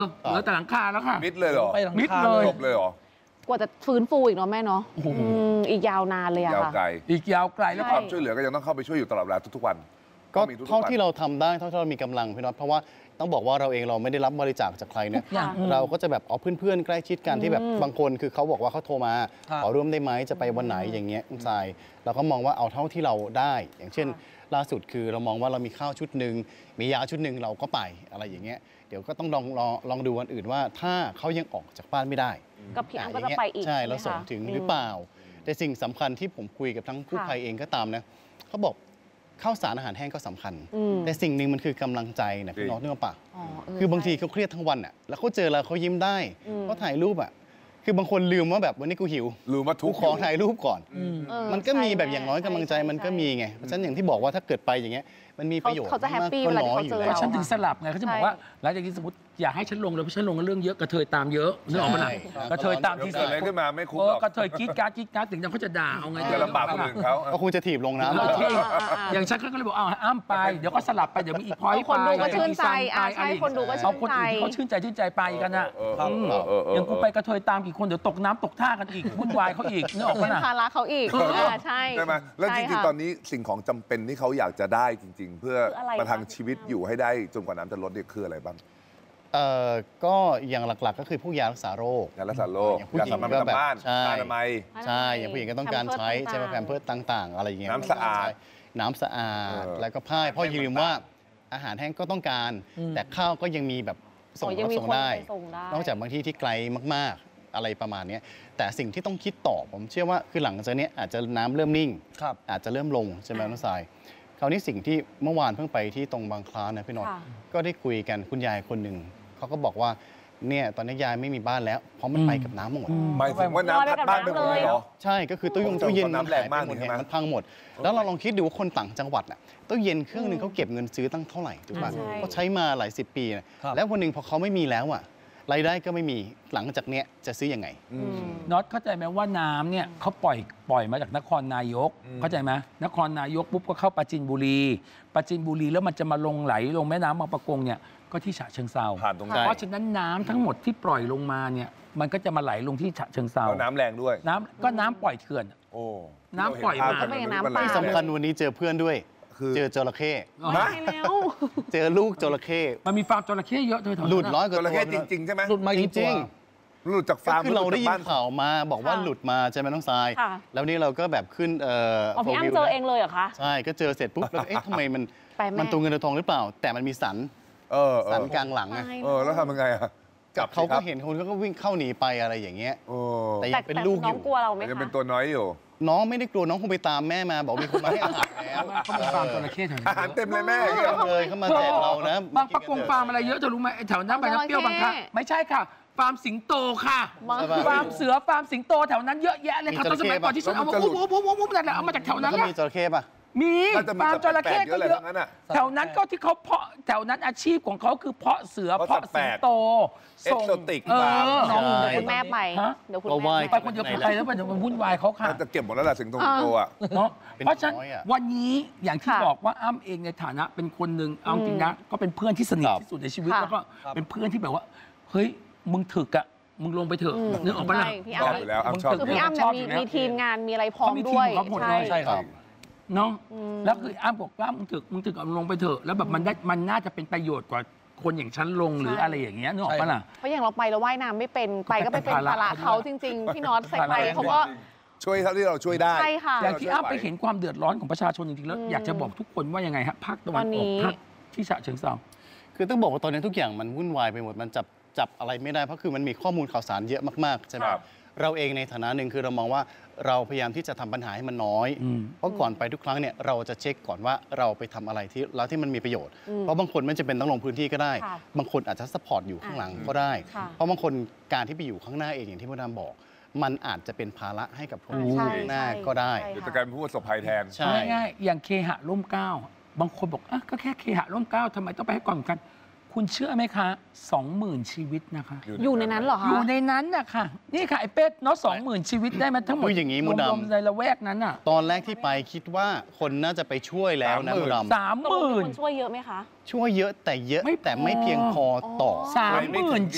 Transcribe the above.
เหลือแต่หลังคาแล้วค่ะมิดเลยเหรอมิดเลยจบเลยเหรกว่าจะฟื้นฟูอีกเนาะแม่เนาะอีกยาวนานเลยอะค่ะยาวไกลอีกยาวไกลแล้วความช่วยเหลือก็ยังต้องเข้าไปช่วยอยู่ตลอดเวลาทุกๆวันก็เท่าที่เราทำได้เท่าที่เรามีกำลังพี่น็อตเพราะว่าต้องบอกว่าเราเองเราไม่ได้รับบริจาคจากใครเนี่ยเราก็จะแบบเอาเพื่อนๆใกล้ชิดกันที่แบบบางคนคือเขาบอกว่าเขาโทรมาขอร่วมได้ไหมจะไปวันไหนอย่างเงี้ยคุณทรายเราก็มองว่าเอาเท่าที่เราได้อย่างเช่นล่าสุดคือเรามองว่าเรามีข้าวชุดหนึ่งมียาชุดหนึ่งเราก็ไปอะไรอย่างเงี้ยเดี๋ยวก็ต้องลองดูวันอื่นว่าถ้าเขายังออกจากบ้านไม่ได้ก็พี่อ้ำก็จะไปอีกใช่เราส่งถึงหรือเปล่าแต่สิ่งสำคัญที่ผมคุยกับทั้งผู้ภัยเองก็ตามนะเขาบอกข้าวสารอาหารแห้งก็สำคัญแต่สิ่งหนึ่งมันคือกำลังใจนะพี่น้องนึกออกปะคือบางทีเขาเครียดทั้งวันอ่ะแล้วเขาเจอเราเขายิ้มได้เขาถ่ายรูปอ่ะคือบางคนลืมว่าแบบวันนี้กูหิวลืมว่าทุกขอถ่ายรูปก่อนมันก็มีแบบอย่างน้อยกำลังใจมันก็มีไงเพราะฉะนั้นอย่างที่บอกว่าถ้าเกิดไปอย่างเงี้ยมันมีประโยชน์เขาจะแฮปปี้เวลาที่เขาเจอเราฉันถึงสลับไงเขาจะบอกว่าหลังจากนี้สมมติอยากให้ฉันลงเลยเพราะฉันลงเรื่องเยอะกระเทยตามเยอะนึกออกไหมล่ะกระเทยตามที่สุดอะไรขึ้นมาไม่คุ้มหรอกกระเทยกิ๊กการ์ดถึงเขาจะด่าเอาไงจะลำบากคนอื่นเขาก็คงจะถีบลงน้ำอย่างฉันก็เลยบอกเอาอ้ำไปเดี๋ยวก็สลับไปเดี๋ยวมีอีกพอยต์ไปคนดูก็ชื่นใจใช่คนดูก็ชื่นใจเขาชื่นใจไปกันอ่ะอย่างกูไปกระเทยตามกี่คนเดี๋ยวตกน้ำตกท่ากันอีกวุ่นวายเขาอีกนึกออกไหมล่ะภาระเขาอีกใช่ใช่ไหมแล้วจริงๆตอนนี้สิ่งของจำเป็นที่เขาอยากจะได้จริงๆเพื่อประทังชีวิตอยู่ให้ได้จนกว่าน้ำจะลดเนี่ยคืออะไรบ้างก็อย่างหลักๆก็คือพวกยารักษาโรคยารักษาโรคยาสามัญประจำบ้านยาอนามัยใช่อย่างผู้หญิงก็ต้องการใช้แพมเพิร์สต่างๆอะไรอย่างเงี้ยน้ำสะอาดแล้วก็ผ้าเพราะอย่าลืมว่าอาหารแห้งก็ต้องการแต่ข้าวก็ยังมีแบบส่งได้นอกจากบางที่ที่ไกลมากๆอะไรประมาณนี้แต่สิ่งที่ต้องคิดต่อผมเชื่อว่าคือหลังจากนี้อาจจะน้ำเริ่มนิ่งอาจจะเริ่มลงใช่ไหมน้องทรายคราวนี้สิ่งที่เมื่อวานเพิ่งไปที่ตรงบางคล้านะพี่น็อตก็ได้คุยกันคุณยายคนหนึ่งเขาก็บอกว่าเนี่ยตอนนี้ยายไม่มีบ้านแล้วเพราะมันไปกับน้ำหมดหมายถึงว่าน้ำพัดบ้านไปหมดเลยเหรอใช่ก็คือตู้เย็นมันแรงมากเลยมันพังหมดแล้วเราลองคิดดูว่าคนต่างจังหวัดน่ะตู้เย็นเครื่องนึงเขาเก็บเงินซื้อตั้งเท่าไหร่ถูกป่ะเขาใช้มาหลาย10 ปีแล้ววันหนึ่งพอเขาไม่มีแล้วอ่ะรายได้ก็ไม่มีหลังจากเนี้ยจะซื้อยังไงน็อตเข้าใจไหมว่าน้ำเนี่ยเขาปล่อยมาจากนครนายกเข้าใจไหมนครนายกปุ๊บก็เข้าปราจีนบุรีแล้วมันจะมาไหลลงแม่น้ำบางปะกงเนี่ยก็ที่ฉะเชิงเทราผ่านตรงนั้นเพราะฉะนั้นน้ำทั้งหมดที่ปล่อยลงมาเนี่ยมันก็จะมาไหลลงที่ฉะเชิงเทราน้ำแรงด้วยน้ำปล่อยเขื่อนน้ำปล่อยมาที่สำคัญวันนี้เจอเพื่อนด้วยเจอจระเข้เจอลูกจระเข้มันมีฟาร์มจระเข้เยอะเลยหลุด100 กว่าตัวจระเข้จริงๆใช่ไหมหลุดมาจริงหลุดจากฟาร์มคือเราได้ยินข่าวมาบอกว่าหลุดมาใช่ไหมน้องทรายแล้วนี่เราก็แบบขึ้นพี่อ้ำเจอเองเลยเหรอคะใช่ก็เจอเสร็จปุ๊บแล้วทำไมมันตัวเงินตัวทองหรือเปล่าแต่มันมีสันกลางหลังแล้วทำยังไงอะเขาก็เห็นคนก็วิ่งเข้าหนีไปอะไรอย่างเงี้ยแต่ยังเป็นลูกอยู่น้องกลัวเราไหมคะยังเป็นตัวน้อยอยู่น้องไม่ได้กลัวน้องคงไปตามแม่มาบอกมีคนมาให้อาหารแล้วเขามีฟาร์มจระเข้แถวนี้อาหารเต็มเลยแม่เลยเขามาแจกเรานะบางปะกงฟาร์มอะไรเยอะเธอรู้ไหมแถวนั้นไปน้ำเปรี้ยวบางครั้งไม่ใช่ค่ะฟาร์มสิงโตค่ะฟาร์มเสือฟาร์มสิงโตแถวนั้นเยอะแยะเลยค่ะตอนสมัยก่อนที่ฉันเอามาวุ้บนั่นแหละเอามาจากแถวนั้นมีจระเข้ป่ะมีฟาร์มจระเข้ก็เยอะแถวนั้นก็ที่เขาเพาะแถวนั้นอาชีพของเขาคือเพาะเสือเพาะสิงโตส่งติกน้องเดี๋ยวคุณแม่ไปเดี๋ยวคุณแม่ไปคนเดียวไปแล้วมันวุ่นวายเขาค่ะจะเก็บหมดแล้วแหละสิงโตอ่ะเนาะเพราะฉะนั้นวันนี้อย่างที่บอกว่าอ้ำเองในฐานะเป็นคนหนึ่งเอาจริงนะก็เป็นเพื่อนที่สนิทที่สุดในชีวิตแล้วก็เป็นเพื่อนที่แบบว่าเฮ้ยมึงถึกอะมึงลงไปเถอะนึกออกปะล่ะชอบอยู่แล้วอ้ำชอบคือพี่อ้ำมีทีมงานมีอะไรพร้อมด้วยใช่ครับเนาะแล้วคืออ้ำบอกว่ามึงถึกเอาลงไปเถอะแล้วแบบมันน่าจะเป็นประโยชน์กว่าคนอย่างฉันลงหรืออะไรอย่างเงี้ยนึกออกปะล่ะเพราะอย่างเราไปเราว่ายน้ำไม่เป็นไปก็ไปเป็นภาระเขาจริงๆพี่น็อตใส่ไปเขาก็ช่วยเท่าที่เราช่วยได้ใช่ค่ะอย่างที่อ้ำไปเห็นความเดือดร้อนของประชาชนจริงๆแล้วอยากจะบอกทุกคนว่ายังไงฮะภาคตะวันออกภาคที่ฉะเชิงเทราคือต้องบอกว่าตอนนี้ทุกอย่างมันวุ่นวายไปหมดมันจับอะไรไม่ได้เพราะคือมันมีข้อมูลข่าวสารเยอะมากๆใช่ไหมเราเองในฐานะหนึ่งคือเรามองว่าเราพยายามที่จะทำปัญหาให้มันน้อยเพราะก่อนไปทุกครั้งเนี่ยเราจะเช็คก่อนว่าเราไปทำอะไรที่มันมีประโยชน์เพราะบางคนไม่จำเป็นต้องลงพื้นที่ก็ได้บางคนอาจจะซัพพอร์ตอยู่ข้างหลังก็ได้เพราะบางคนการที่ไปอยู่ข้างหน้าเองอย่างที่พ่อดำบอกมันอาจจะเป็นภาระให้กับคนข้างหน้าก็ได้เดี๋ยวจะกลายเป็นผู้ประสบภัยแทนง่ายๆอย่างเคหะร่มเกล้าบางคนบอกก็แค่เคหะร่มเกล้าทำไมต้องไปให้ความสำคัญคุณเชื่อไหมคะ 20,000 ชีวิตนะคะอยู่ในนั้นเหรอคะอยู่ในนั้นนะคะนี่ค่ะไอ้เป็ดเนาะ20,000 ชีวิตได้มาทั้งหมดอย่างนี้มุดำในละแวกนั้นอ่ะตอนแรกที่ไปคิดว่าคนน่าจะไปช่วยแล้วนะมุดำ 30,000 ช่วยเยอะไหมคะช่วยเยอะแต่ไม่เพียงพอต่อ 30,000